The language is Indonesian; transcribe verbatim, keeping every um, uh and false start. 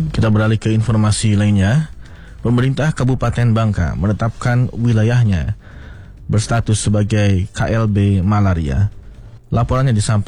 Kita beralih ke informasi lainnya. Pemerintah Kabupaten Bangka menetapkan wilayahnya berstatus sebagai K L B malaria. Laporannya disampaikan